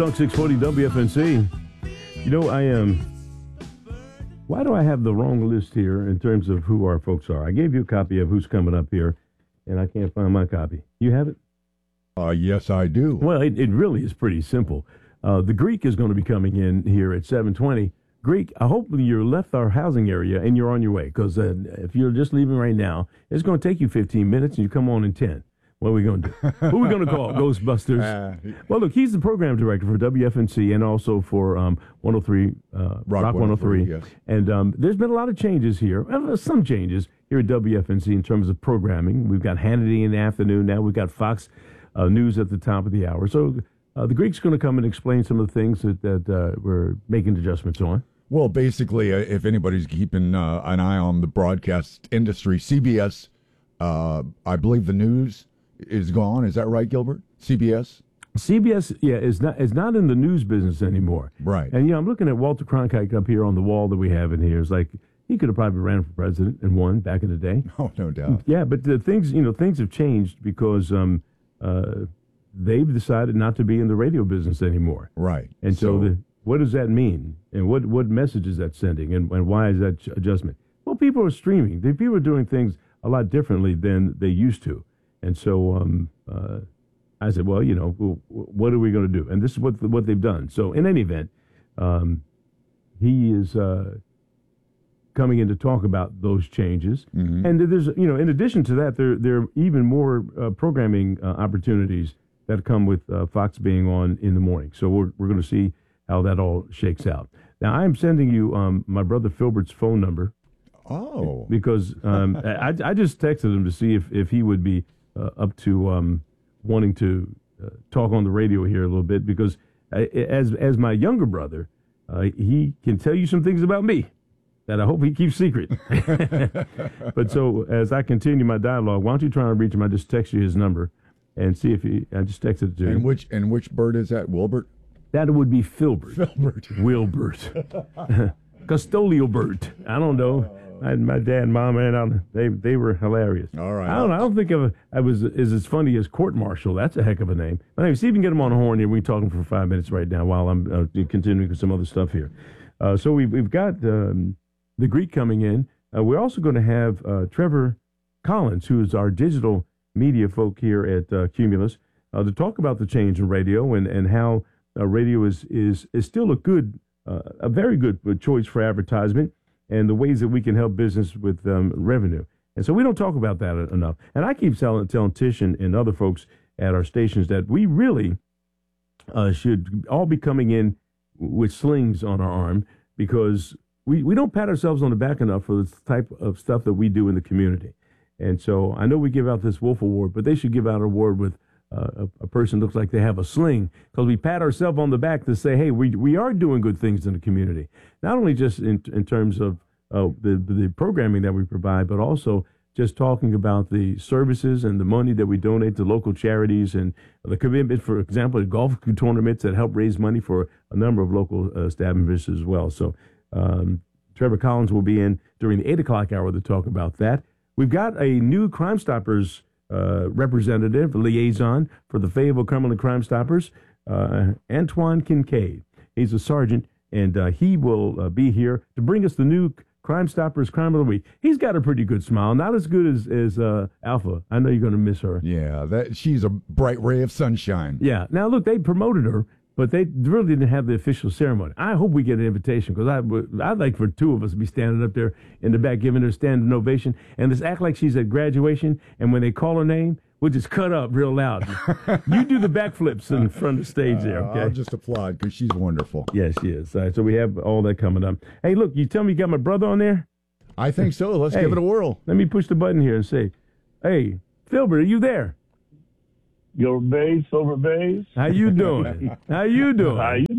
Talk 640 WFNC. You know, I am. Why do I have the wrong list here in terms of who our folks are? I gave you a copy of who's coming up here, and I can't find my copy. You have it? Yes, I do. Well, it really is pretty simple. The Greek is going to be coming in here at 7:20. Greek, I hope you left our housing area and you're on your way, because if you're just leaving right now, it's going to take you 15 minutes and you come on in 10. What are we going to do? Who are we going to call? Ghostbusters? Well, look, he's the program director for WFNC and also for 103, Rock 103. Yes. And there's been a lot of changes here, some changes here at WFNC in terms of programming. We've got Hannity in the afternoon now. We've got Fox News at the top of the hour. So the Greek's going to come and explain some of the things that we're making adjustments on. Well, basically, if anybody's keeping an eye on the broadcast industry, CBS, I believe the news is gone. Is that right, Gilbert? CBS, yeah, is not in the news business anymore. Right. And I'm looking at Walter Cronkite up here on the wall that we have in here. It's like he could have probably ran for president and won back in the day. Oh, no doubt. Yeah, but the things have changed because they've decided not to be in the radio business anymore. Right. And so what does that mean? And what message is that sending? And why is that adjustment? Well, people are streaming. People are doing things a lot differently than they used to. And so I said, well, what are we going to do? And this is what they've done. So in any event, he is coming in to talk about those changes. Mm-hmm. And there's, in addition to that, there are even more programming opportunities that come with Fox being on in the morning. So we're going to see how that all shakes out. Now, I'm sending you my brother Filbert's phone number. Oh. Because I just texted him to see if he would be up to wanting to talk on the radio here a little bit, because as my younger brother, he can tell you some things about me that I hope he keeps secret. But so as I continue my dialogue, why don't you try and reach him? I just text you his number and see if I just texted it to him. And which bird is that, Wilbert? That would be Filbert. Filbert. Wilbert. Custodial Bert. I don't know. My dad and mom, man, they were hilarious. All right. I don't think I was as funny as Court Marshal. That's a heck of a name. But anyway, see if you can get him on the horn here. We can talk him for 5 minutes right now while I'm continuing with some other stuff here. So we've got the Greek coming in. We're also going to have Trevor Collins, who is our digital media folk here at Cumulus, to talk about the change in radio and how radio is still a very good choice for advertisement, and the ways that we can help business with revenue. And so we don't talk about that enough. And I keep telling Tish and other folks at our stations that we really should all be coming in with slings on our arm, because we don't pat ourselves on the back enough for the type of stuff that we do in the community. And so I know we give out this Wolf Award, but they should give out an award with a person looks like they have a sling, because we pat ourselves on the back to say, hey, we are doing good things in the community, not only just in terms of the programming that we provide, but also just talking about the services and the money that we donate to local charities, and the commitment, for example, to golf tournaments that help raise money for a number of local staff members as well. So Trevor Collins will be in during the 8 o'clock hour to talk about that. We've got a new Crime Stoppers representative, liaison for the Fayetteville Cumberland Crime Stoppers, Antoine Kincaid. He's a sergeant, and he will be here to bring us the new Crime Stoppers Crime of the Week. He's got a pretty good smile, not as good as Alpha. I know you're going to miss her. Yeah, she's a bright ray of sunshine. Yeah. Now, look, they promoted her, but they really didn't have the official ceremony. I hope we get an invitation, because I'd like for two of us to be standing up there in the back giving her a standing ovation and just act like she's at graduation, and when they call her name, we'll just cut up real loud. You do the backflips in front of the stage there, okay? I'll just applaud, because she's wonderful. Yes, she is. All right, so we have all that coming up. Hey, look, you tell me you got my brother on there? I think so. Let's give it a whirl. Let me push the button here and say, hey, Filbert, are you there? Your bass over bass. How you doing? How you doing? How you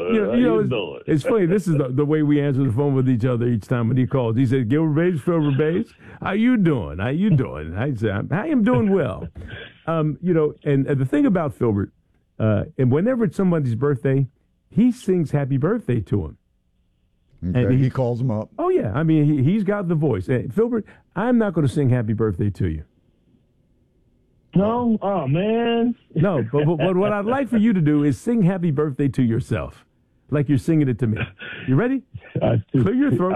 doing? It's funny. This is the way we answer the phone with each other each time when he calls. He said, "Gilbert Bass, Filbert Bass. How you doing? How you doing?" I said, "I am doing well." And the thing about Filbert, and whenever it's somebody's birthday, he sings "Happy Birthday" to him. Okay, and he calls him up. Oh yeah, I mean he's got the voice. Filbert, I'm not going to sing "Happy Birthday" to you. No? Oh, man. No, but what I'd like for you to do is sing happy birthday to yourself, like you're singing it to me. You ready? Clear your throat.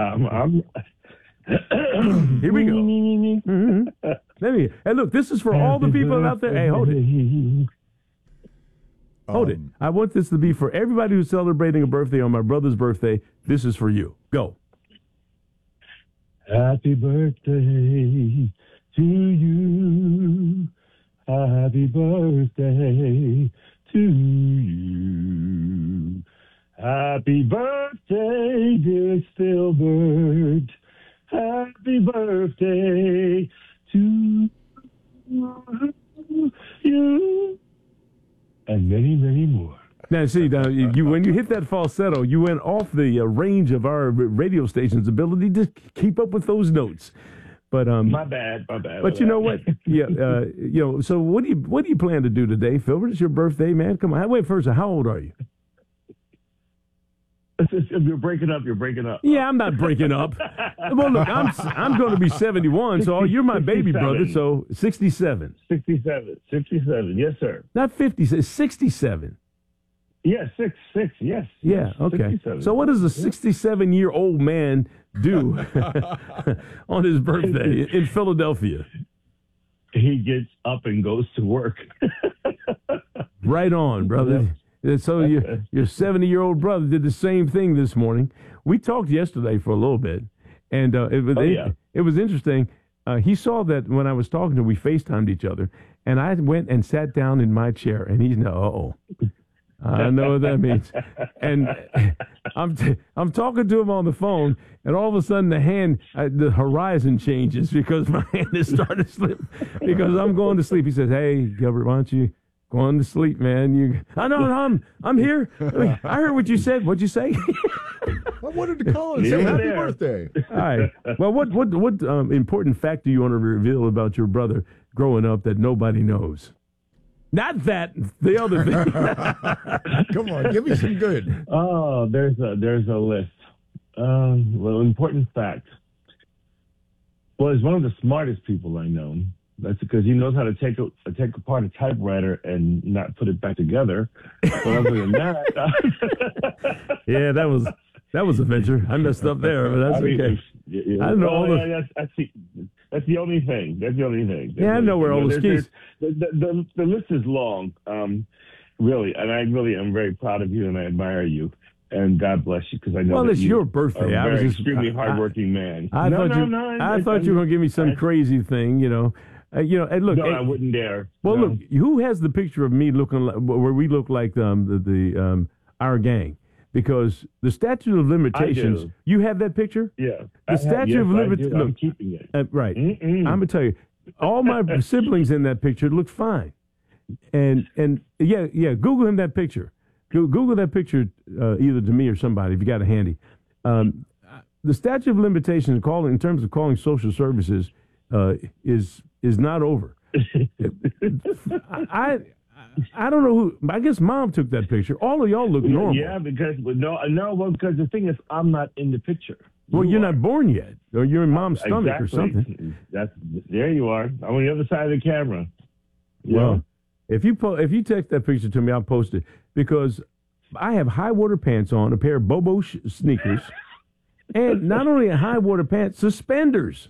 Here we go. Mm-hmm. Hey, look, this is for all the people out there. Hey, hold it. Hold it. I want this to be for everybody who's celebrating a birthday on my brother's birthday. This is for you. Go. Happy birthday to you. Happy birthday to you. Happy birthday, dear Stillbird. Happy birthday to you. And many, many more. Now, see, when you hit that falsetto, you went off the range of our radio station's ability to keep up with those notes. But my bad. But you know what? Yeah, So what do you plan to do today, Filbert? It's your birthday, man. Come on. Wait, first, how old are you? You're breaking up. Yeah, I'm not breaking up. Well, look, I'm going to be 71, so you're my baby brother. So 67. 67. Yes, sir. Not 50. 67. Yeah, six. Yes. Yeah. Okay. 67. So what does a 67-year-old man do on his birthday in Philadelphia? He gets up and goes to work. Right on, brother. So your 70-year-old brother did the same thing this morning. We talked yesterday for a little bit, and it was interesting. He saw that when I was talking to him, we FaceTimed each other, and I went and sat down in my chair, and he's I know what that means. And I'm talking to him on the phone, and all of a sudden the horizon changes because my hand is starting to slip because I'm going to sleep. He says, "Hey, Gilbert, why don't you go on to sleep, man? I'm here. I heard what you said. What'd you say?" I wanted to call and say happy birthday. All right. Well, what important fact do you want to reveal about your brother growing up that nobody knows? Not that, the other thing. Come on, give me some good. Oh, there's a list. Well, important fact. Well, he's one of the smartest people I know. That's because he knows how to take apart a typewriter and not put it back together. But other than that, yeah, that was a venture. I messed up there, but that's okay. I don't know that's the only thing. I know where all the skis. The list is long, really, and I really am very proud of you, and I admire you. And God bless you, because I know. Well, it's your birthday. I was extremely hardworking man. I thought you were going to give me some crazy thing, And look, no, I wouldn't dare. Well, look, who has the picture of me looking like where we look like our gang? Because the statute of limitations, you have that picture? Yeah. The statute of limitations. I'm keeping it. Right. I'm going to tell you, all my siblings in that picture look fine. And Google him that picture. Google that picture either to me or somebody if you got it handy. The statute of limitations in terms of calling social services is not over. I don't know who. I guess Mom took that picture. All of y'all look normal. Yeah, because because the thing is, I'm not in the picture. Well, you're not born yet, or you're in Mom's stomach or something. There you are. I'm on the other side of the camera. Well, if you text that picture to me, I'll post it because I have high water pants on, a pair of Bobo sneakers, and not only a high water pants, suspenders.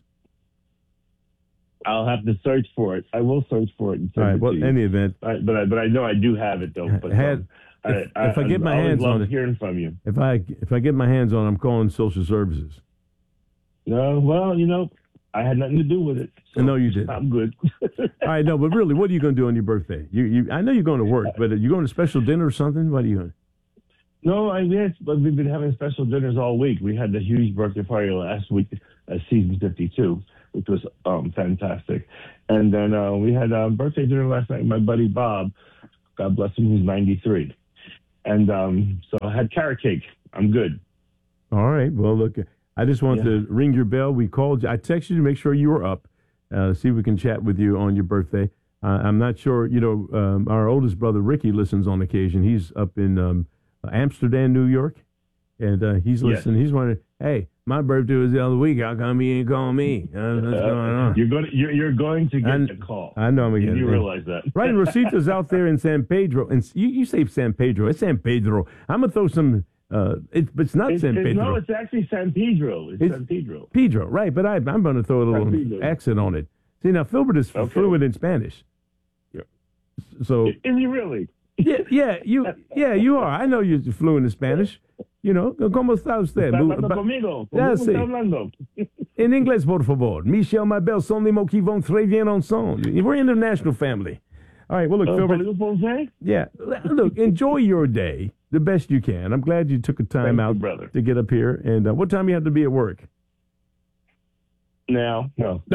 I'll have to search for it. I will search for it. All right. Well, in any event, but I know I do have it though. But if I get my hands on it, hearing from you. If I get my hands on it, I'm calling social services. No, well, I had nothing to do with it. So I know you did. I'm good. All right, no, but really, what are you going to do on your birthday? I know you're going to work, but are you going to special dinner or something? What are you going? No, but we've been having special dinners all week. We had the huge birthday party last week at Season 52. Which was fantastic. And then we had a birthday dinner last night with my buddy Bob, God bless him, who's 93. And so I had carrot cake. I'm good. All right. Well, look, I just want to ring your bell. We called you. I texted you to make sure you were up, see if we can chat with you on your birthday. I'm not sure, our oldest brother, Ricky, listens on occasion. He's up in Amsterdam, New York, and he's listening. He's wondering, hey, My birthday was the other week. How come he ain't calling me? What's going on? You're going to get the call. I know I'm going to get it. You realize that. Right, and Rosita's out there in San Pedro. And you say San Pedro. It's San Pedro. I'm going to throw some... it's not San Pedro. No, it's actually San Pedro. It's San Pedro. Pedro, right. But I'm going to throw a little accent on it. See, now, Filbert is fluent in Spanish. Yeah. So... Is he really? Yeah, you are. I know you're fluent in Spanish. You know, ¿cómo está usted? ¿Está hablando conmigo? ¿Cómo está hablando? En inglés, por favor. Michel, my belle, son les mots qui vont très bien ensemble. We're an international family. All right, well, look, Filbert. Yeah, look, enjoy your day the best you can. I'm glad you took a time out to get up here. And what time you have to be at work? No.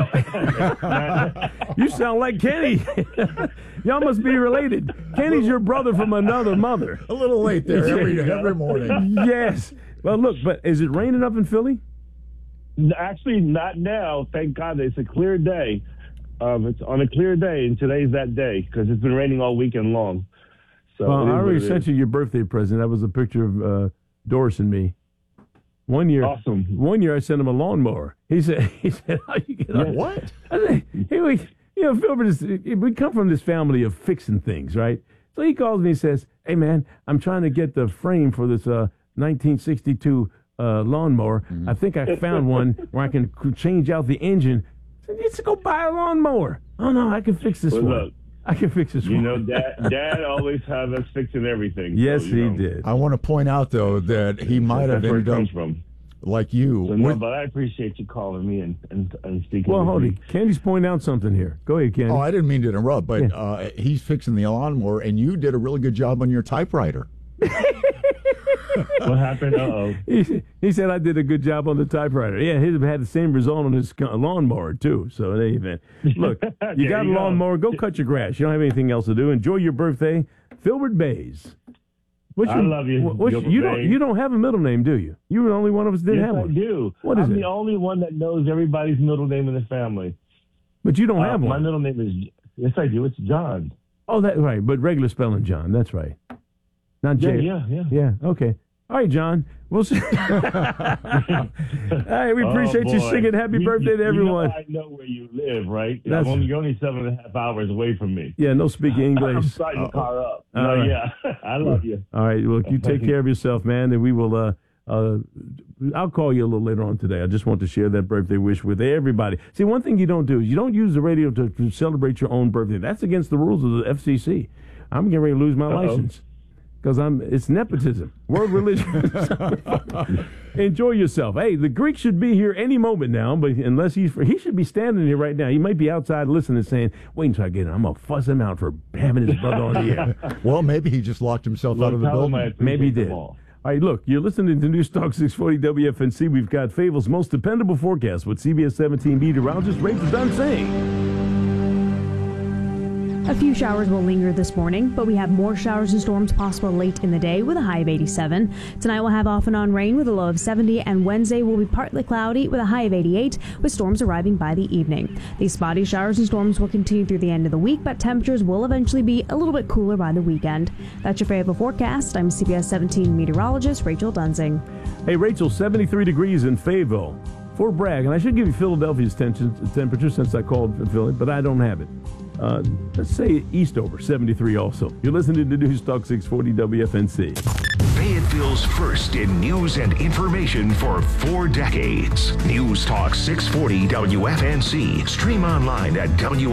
You sound like Kenny. Y'all must be related. Kenny's your brother from another mother. A little late there every morning. Yes. Well, look, but is it raining up in Philly? Actually, not now. Thank God. It's a clear day. It's on a clear day, and today's that day because it's been raining all weekend long. So well, I already sent you your birthday present. That was a picture of Doris and me. One year, awesome. One year, I sent him a lawnmower. He said, "How you get on?" What? I said, hey, Filbert, we come from this family of fixing things, right? So he calls me and says, "Hey, man, I'm trying to get the frame for this 1962 lawnmower. I think I found one where I can change out the engine." I said, "Let's go buy a lawnmower." "Oh no, I can fix this one. Look, I can fix this one." You know, Dad always have us fixing everything. Yes, so, he did. I want to point out though that he might have ended up like you. So, no, but I appreciate you calling me and speaking. Well, with me. Candy's pointing out something here. Go ahead, Candy. Oh, I didn't mean to interrupt, but he's fixing the lawnmower, and you did a really good job on your typewriter. What happened? Uh-oh. He said I did a good job on the typewriter. Yeah, he had the same result on his lawnmower, too. So, in any event, look, you got a lawnmower, go cut your grass. You don't have anything else to do. Enjoy your birthday. Filbert Bays. I love you. You don't have a middle name, do you? You were the only one of us that didn't have one. I do. I'm the only one that knows everybody's middle name in the family. But you don't have one. My middle name is, yes, I do. It's John. Oh, that's right. But regular spelling, John. That's right. Not J. Yeah, okay. All right, John. We'll see. All right, we appreciate you singing happy birthday to everyone. I know where you live, right? You're only 7.5 hours away from me. Yeah, no speaking English. I'm starting the car up. Yeah, I love you. All right, look, you take care of yourself, man, and we will. I'll call you a little later on today. I just want to share that birthday wish with everybody. See, one thing you don't do is you don't use the radio to celebrate your own birthday. That's against the rules of the FCC. I'm getting ready to lose my license. Because it's nepotism, world religion. Enjoy yourself. Hey, the Greek should be here any moment now, but unless he should be standing here right now. He might be outside listening, saying, "Wait until I get in. I'm gonna fuss him out for having his brother on the air." Well, maybe he just locked himself out of the building. Maybe he did. All right, look, you're listening to News Talk 640 WFNC. We've got Fayetteville's most dependable forecast with CBS 17 meteorologist Rachel Dunsing. A few showers will linger this morning, but we have more showers and storms possible late in the day with a high of 87. Tonight we'll have off and on rain with a low of 70, and Wednesday will be partly cloudy with a high of 88, with storms arriving by the evening. These spotty showers and storms will continue through the end of the week, but temperatures will eventually be a little bit cooler by the weekend. That's your Fayetteville forecast. I'm CBS 17 meteorologist Rachel Dunsing. Hey, Rachel, 73 degrees in Fayetteville. Fort Bragg, and I should give you Philadelphia's temperature since I called Philly, but I don't have it. Let's say Eastover, 73 also. You're listening to News Talk 640 WFNC. Fayetteville's first in news and information for 4 decades. News Talk 640 WFNC. Stream online at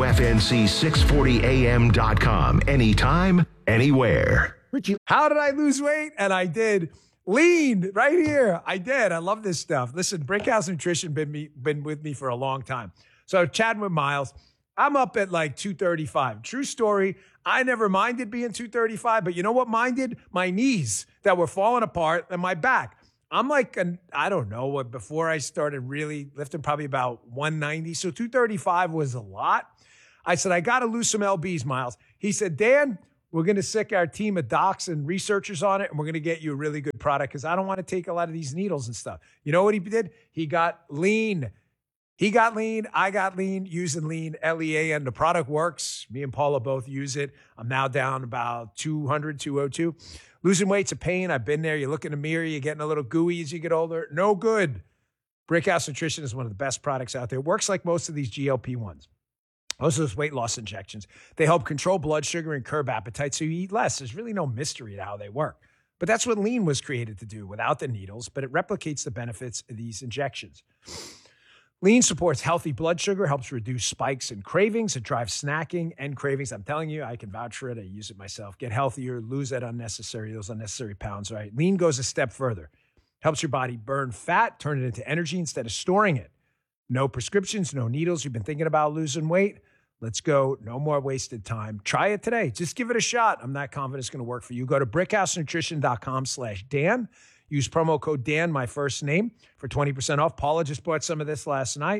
WFNC640AM.com. Anytime, anywhere. Richie, how did I lose weight? And I did. Lean right here. I did. I love this stuff. Listen, Brickhouse Nutrition been with me for a long time. So chatting with Miles. I'm up at like 235. True story. I never minded being 235, but you know what minded? My knees that were falling apart and my back. I'm like, I don't know what, before I started really lifting, probably about 190. So 235 was a lot. I said, I got to lose some LBs, Miles. He said, Dan, we're going to sick our team of docs and researchers on it, and we're going to get you a really good product because I don't want to take a lot of these needles and stuff. You know what he did? He got lean. He got lean. I got lean, using lean, L-E-A-N. The product works. Me and Paula both use it. I'm now down about 200, 202. Losing weight's a pain. I've been there. You look in the mirror, you're getting a little gooey as you get older. No good. Brickhouse Nutrition is one of the best products out there. It works like most of these GLP-1s. Most of those weight loss injections. They help control blood sugar and curb appetite so you eat less. There's really no mystery to how they work. But that's what Lean was created to do without the needles, but it replicates the benefits of these injections. Lean supports healthy blood sugar, helps reduce spikes and cravings. It drives snacking and cravings. I'm telling you, I can vouch for it. I use it myself. Get healthier, lose those unnecessary pounds, right? Lean goes a step further. Helps your body burn fat, turn it into energy instead of storing it. No prescriptions, no needles. You've been thinking about losing weight? Let's go. No more wasted time. Try it today. Just give it a shot. I'm not confident it's going to work for you. Go to brickhousenutrition.com/Dan. Use promo code Dan, my first name, for 20% off. Paula just bought some of this last night.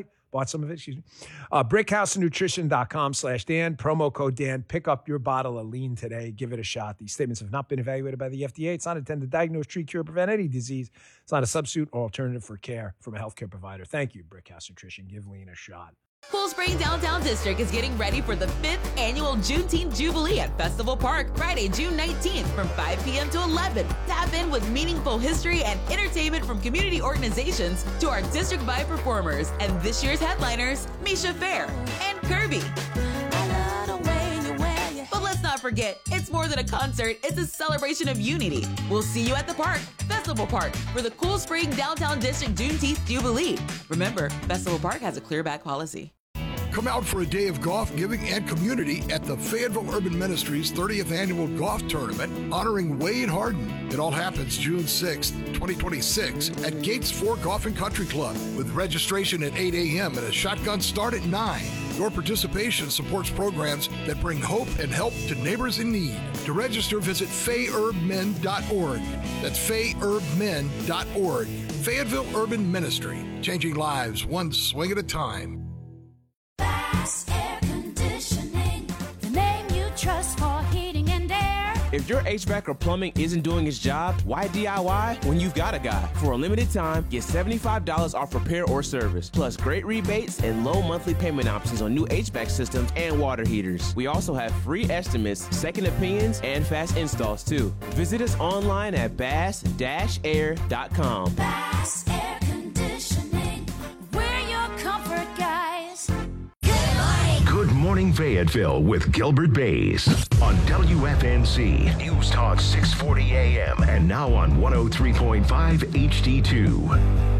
Brickhousenutrition.com/Dan. Promo code Dan. Pick up your bottle of Lean today. Give it a shot. These statements have not been evaluated by the FDA. It's not intended to diagnose, treat, cure, or prevent any disease. It's not a substitute or alternative for care from a healthcare provider. Thank you, Brickhouse Nutrition. Give Lean a shot. Cool Spring Downtown District is getting ready for the 5th annual Juneteenth Jubilee at Festival Park, Friday, June 19th from 5 p.m. to 11. Tap in with meaningful history and entertainment from community organizations to our district-wide performers and this year's headliners, Misha Fair and Kirby. But let's not forget, it's more than a concert, it's a celebration of unity. We'll see you at the park, Festival Park, for the Cool Spring Downtown District Juneteenth Jubilee. Remember, Festival Park has a clear back policy. Come out for a day of golf giving and community at the Fayetteville Urban Ministries 30th Annual Golf Tournament honoring Wade Harden. It all happens June 6th, 2026 at Gates 4 Golf and Country Club with registration at 8 a.m. and a shotgun start at 9. Your participation supports programs that bring hope and help to neighbors in need. To register, visit FayUrbMen.org. That's FayUrbMen.org. Fayetteville Urban Ministry, changing lives one swing at a time. Air Conditioning, the name you trust for heating and air. If your HVAC or plumbing isn't doing its job, why DIY when you've got a guy? For a limited time, get $75 off repair or service, plus great rebates and low monthly payment options on new HVAC systems and water heaters. We also have free estimates, second opinions, and fast installs too. Visit us online at bass-air.com. Bass Air Conditioning, we're your comfort guys. Good Morning Fayetteville with Gilbert Bays on WFNZ News Talk 640 AM and now on 103.5 HD2.